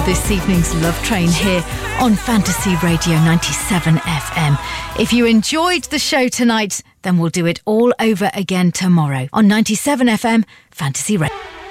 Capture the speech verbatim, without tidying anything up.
this evening's Love Train here on Fantasy Radio ninety-seven F M. If you enjoyed the show tonight, then we'll do it all over again tomorrow on ninety-seven F M Fantasy Radio.